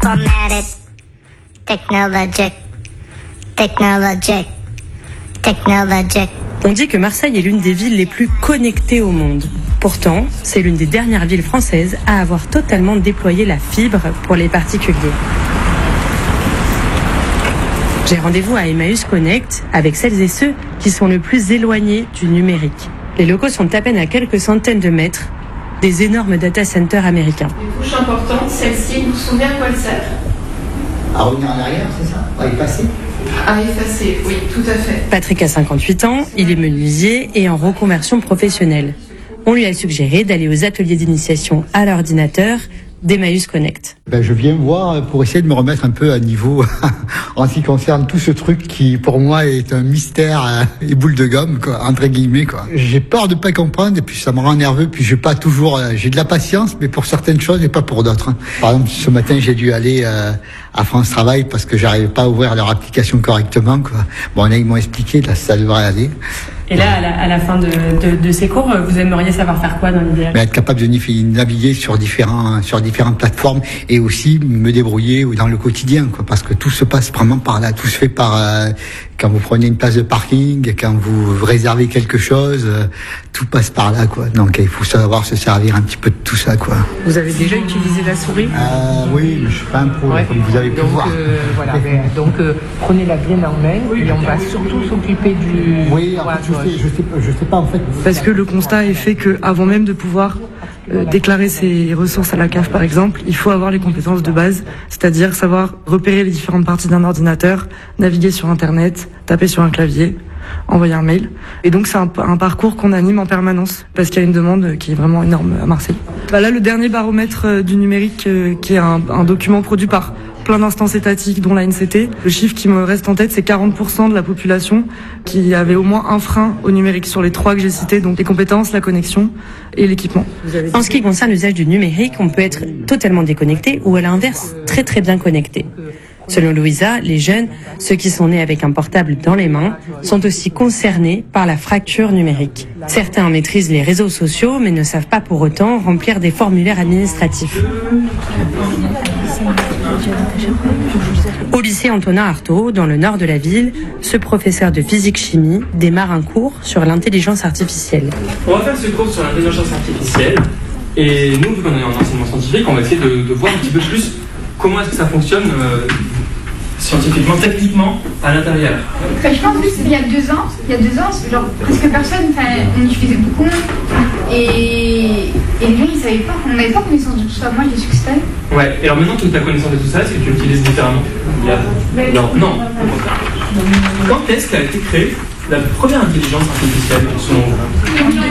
Formatted. Technologic. Technologic. Technologic. On dit que Marseille est l'une des villes les plus connectées au monde. Pourtant, c'est l'une des dernières villes françaises à avoir totalement déployé la fibre pour les particuliers. J'ai rendez-vous à Emmaüs Connect avec celles et ceux qui sont le plus éloignés du numérique. Les locaux sont à peine à quelques centaines de mètres des énormes data centers américains. Une touche importante, celle-ci, vous vous souvenez à quoi elle sert ? À revenir en arrière, c'est ça ? À effacer ? À effacer, oui, tout à fait. Patrick a 58 ans, il est menuisier et en reconversion professionnelle. On lui a suggéré d'aller aux ateliers d'initiation à l'ordinateur d'Emmaüs Connect. Je viens voir pour essayer de me remettre un peu à niveau en ce qui concerne tout ce truc qui pour moi est un mystère et boule de gomme quoi, entre guillemets quoi. J'ai peur de pas comprendre et puis ça me rend nerveux puis j'ai de la patience mais pour certaines choses et pas pour d'autres. Par exemple ce matin j'ai dû aller à France Travail parce que j'arrivais pas à ouvrir leur application correctement quoi. Bon là ils m'ont expliqué là ça devrait aller. Et là, à la fin de ces cours, vous aimeriez savoir faire quoi dans l'idéal ? Être capable de naviguer sur différentes plateformes et aussi me débrouiller dans le quotidien, quoi, parce que tout se passe vraiment par là. Tout se fait par quand vous prenez une place de parking, quand vous réservez quelque chose, tout passe par là, quoi. Donc il faut savoir se servir un petit peu de tout ça, quoi. Vous avez déjà utilisé la souris ? Oui, mais je suis pas un pro, comme vous avez pu voir. Voilà. Donc prenez-la bien en main et on va surtout s'occuper du. Oui, en fait, je sais pas en fait. Parce que le constat est fait qu'avant même de pouvoir déclarer ses ressources à la CAF par exemple, il faut avoir les compétences de base, c'est-à-dire savoir repérer les différentes parties d'un ordinateur, naviguer sur internet, taper sur un clavier, envoyer un mail. Et donc c'est un parcours qu'on anime en permanence parce qu'il y a une demande qui est vraiment énorme à Marseille. Là le dernier baromètre du numérique qui est un document produit par plein d'instances étatiques dont l'ANCT. Le chiffre qui me reste en tête, c'est 40% de la population qui avait au moins un frein au numérique sur les 3 que j'ai cités, donc les compétences, la connexion et l'équipement. En ce qui concerne l'usage du numérique, on peut être totalement déconnecté ou à l'inverse, très très bien connecté. Selon Louisa, les jeunes, ceux qui sont nés avec un portable dans les mains, sont aussi concernés par la fracture numérique. Certains maîtrisent les réseaux sociaux mais ne savent pas pour autant remplir des formulaires administratifs. Au lycée Antonin Artaud, dans le nord de la ville, ce professeur de physique-chimie démarre un cours sur l'intelligence artificielle. On va faire ce cours sur l'intelligence artificielle et nous, vu qu'on est en enseignement scientifique, on va essayer de voir un petit peu plus comment est-ce que ça fonctionne scientifiquement, techniquement, à l'intérieur. Je pense que il y a 2 ans, genre, presque personne, on utilisait beaucoup et les gens ils savaient pas, on n'avait pas connaissance de tout ça. Moi j'ai su que c'était. Ouais, et alors maintenant que tu as connaissance de tout ça, est-ce que tu l'utilises différemment ? Non. Quand est-ce qu'a été créée la première intelligence artificielle selon vous ?